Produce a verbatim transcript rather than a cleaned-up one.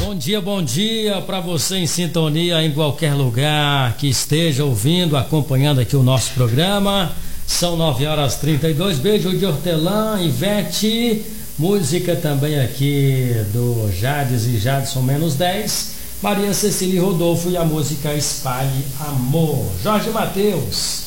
Bom dia, bom dia para você em sintonia em qualquer lugar que esteja ouvindo, acompanhando aqui o nosso programa. São nove horas e trinta e dois. Beijo de hortelã, Ivete. Música também aqui do Jades e Jadson menos dez. Maria Cecília e Rodolfo e a música Espalhe Amor. Jorge Mateus.